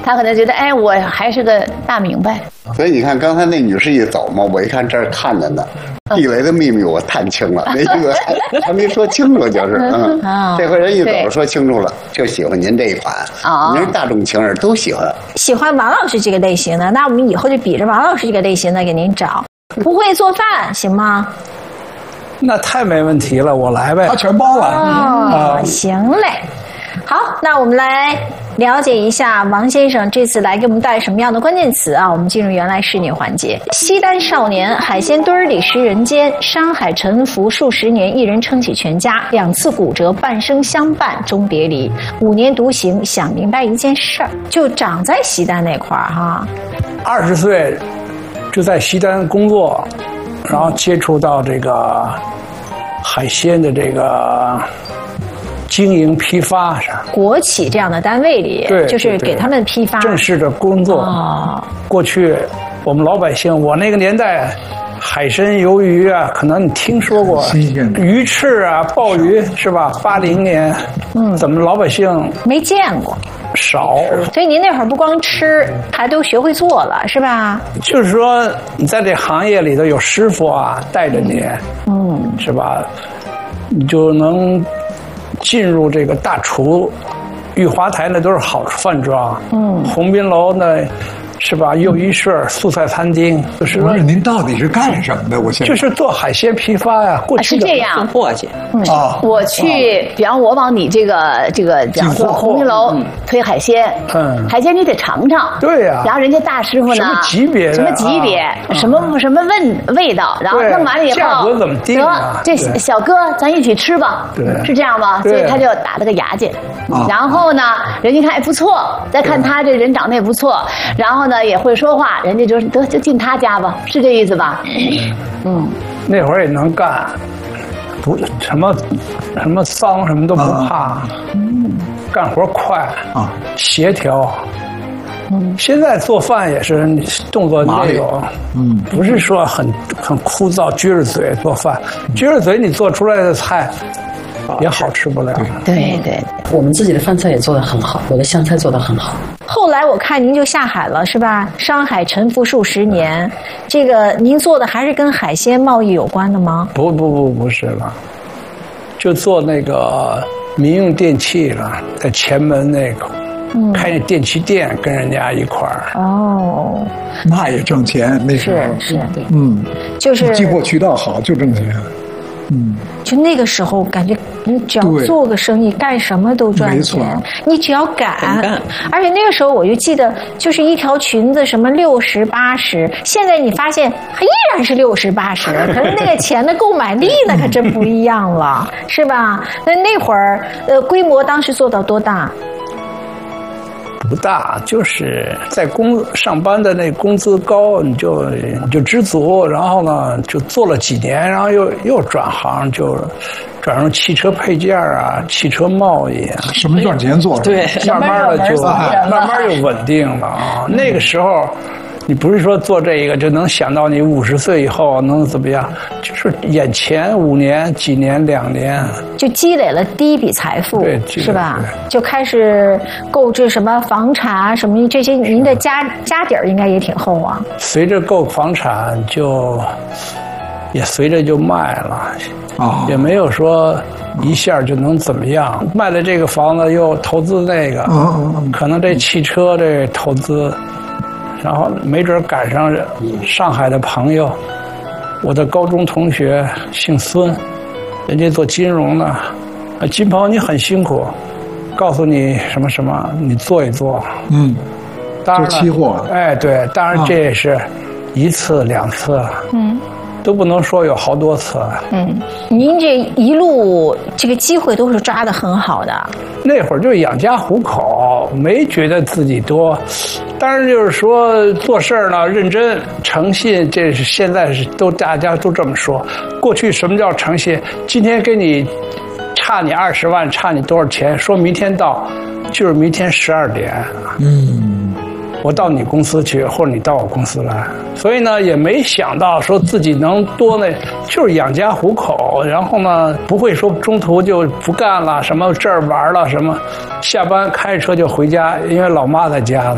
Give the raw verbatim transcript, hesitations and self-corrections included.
他可能觉得，哎，我还是个大明白。 所以你看，刚才那女士一走嘛，我一看这儿看着呢，地雷的秘密我探清了，那个还没说清楚，就是嗯，这回人一走说清楚了，就喜欢您这一款啊，您大众情人都喜欢， 喜欢王老师这个类型的，那我们以后就比着王老师这个类型的给您找。不会做饭行吗？ 那太没问题了，我来呗，他全包了。 哦，嗯、行嘞。好，那我们来了解一下王先生这次来给我们带什么样的关键词啊？我们进入原来是你环节。西单少年，海鲜堆里食人间，山海沉浮数十年，一人撑起全家，两次骨折，半生相伴终别离，五年独行，想明白一件事儿，就长在西单那块儿哈。 二十岁就在西单工作，然后接触到这个海鲜的这个经营批发上， 国企这样的单位里， 对， 就是给他们批发正式的工作。哦，过去我们老百姓，我那个年代，海参、鱿鱼啊，可能你听说过，鱼翅啊、鲍鱼是吧？八零年，嗯，怎么老百姓没见过？ 少， 所以您那会儿不光吃，还都学会做了，是吧？ 就是说，你在这行业里头有师傅啊带着你，嗯，是吧？你就能进入这个大厨。玉华台那都是好饭庄，嗯，鸿宾楼那。是吧？又一顺素菜餐厅，就是不是您到底是干什么的？我现在就是做海鲜批发呀、啊。过去是这样， 做去啊。我去，比方我往你这个这个，比方说鸿宾楼推海鲜，嗯，海鲜你得尝尝。 对呀。 然后人家大师傅呢， 什么级别？ 什么级别？什么什么味味道？然后弄完了以后， 价格怎么定啊？ 这小哥，咱一起吃吧。 对， 是这样吗？所以他就打了个牙去。然后呢，人家看哎不错，再看他这人长得也不错，然后呢也会说话，人家就得就进他家吧，是这意思吧？ 嗯，那会儿也能干，不什么什么脏什么都不怕，嗯，干活快啊，协调。嗯，现在做饭也是动作那种，嗯，不是说很很枯燥，撅着嘴做饭，撅着嘴你做出来的菜。也好吃不了。 对对， 我们自己的饭菜也做得很好，我的湘菜做得很好。 后来我看您就下海了，是吧？商海沉浮数十年，这个您做的还是跟海鲜贸易有关的吗？ 不不不，不是了，就做那个民用电器了，在前门那个。嗯，开那电器店跟人家一块儿哦，那也挣钱，那时候是是，对， 嗯， 就是寄货渠道好就挣钱。 嗯，就那个时候感觉你只要做个生意，干什么都赚钱。你只要敢，而且那个时候我就记得，就是一条裙子什么六十八十，现在你发现还依然是六十八十，可是那个钱的购买力那可真不一样了，是吧？那那会儿呃，规模当时做到多大？ 不大，就是在工上班的那工资高，你就你就知足，然后呢就做了几年，然后又又转行，就转入汽车配件啊、汽车贸易啊。 什么赚钱做？ 对， 慢慢的就慢慢就稳定了啊。那个时候。你不是说做这个就能想到你五十岁以后能怎么样？就是眼前五年、几年、两年， 就积累了第一笔财富，是吧？就开始购置什么房产啊，什么这些，您的家家底儿应该也挺厚啊。 随着购房产就也随着就卖了，哦，也没有说一下就能怎么样。卖了这个房子又投资那个，可能这汽车这投资。然后没准赶上上海的朋友，我的高中同学姓孙，人家做金融的，啊，金鹏你很辛苦，告诉你什么什么，你做一做， 嗯， 当然做期货， 哎，对，当然这也是一次两次，嗯。都不能说有好多次。 嗯，您这一路这个机会都是抓得很好的。 那会儿就养家糊口，没觉得自己多。当然就是说做事儿呢，认真诚信，这是现在是都大家都这么说。过去什么叫诚信？今天给你差你二十万，差你多少钱？说明天到，就是明天十二点。嗯。我到你公司去，或者你到我公司来，所以呢，也没想到说自己能多那，就是养家糊口。然后呢，不会说中途就不干了，什么这儿玩了，什么下班开车就回家，因为老妈在家呢。